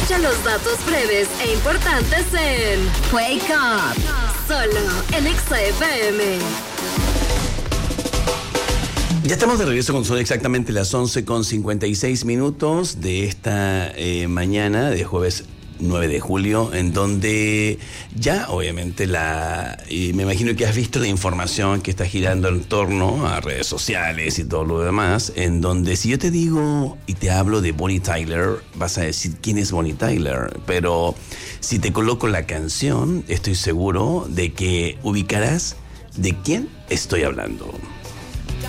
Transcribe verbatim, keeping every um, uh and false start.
Escucha los datos breves e importantes en Wake Up, solo en Exa F M. Ya estamos de regreso con son exactamente las once con cincuenta y seis minutos de esta eh, mañana de jueves nueve de julio, en donde ya obviamente la y me imagino que has visto la información que está girando en torno a redes sociales y todo lo demás, en donde si yo te digo y te hablo de Bonnie Tyler, vas a decir quién es Bonnie Tyler, pero si te coloco la canción, estoy seguro de que ubicarás de quién estoy hablando.